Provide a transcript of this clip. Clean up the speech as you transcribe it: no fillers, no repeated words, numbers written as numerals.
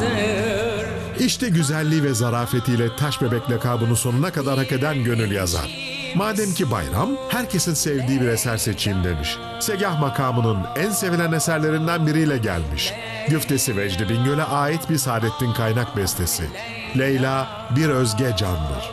vardır. İşte güzelliği ve zarafetiyle Taş Bebek lakabını sonuna kadar hak eden gönül yazar. Madem ki bayram, herkesin sevdiği bir eser seçeyim demiş. Segah makamının en sevilen eserlerinden biriyle gelmiş. Güftesi Vecdi Bingöl'e ait bir Saadettin Kaynak bestesi. Leyla bir özge candır.